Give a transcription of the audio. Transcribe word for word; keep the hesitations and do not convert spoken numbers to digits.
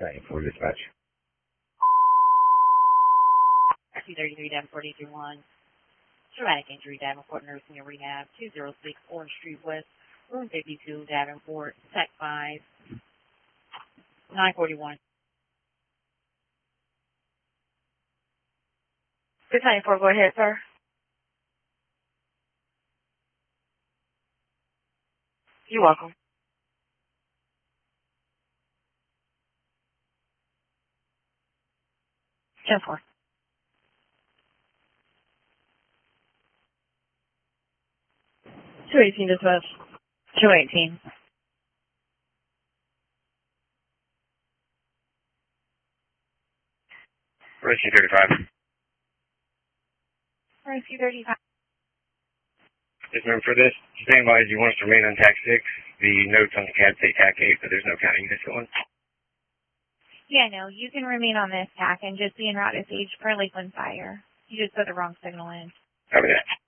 Battalion four dispatch. two thirty-three Davenport eight three one. Traumatic injury, Davenport Nursing and Rehab, two oh six Orange Street West, room fifty-two, Davenport, S A C five, nine forty-one. Battalion four, go ahead, sir. You're welcome. ten four. two eighteen dispatch. two eighteen. Rescue thirty-five. Rescue thirty-five. Yes, ma'am. For this, standby, you want us to remain on TAC six. The notes on the C A D say TAC eight, but there's no county units going. Yeah, no, you can remain on this tack and just be en route to stage for Lakeland Fire. You just put the wrong signal in. Copy that.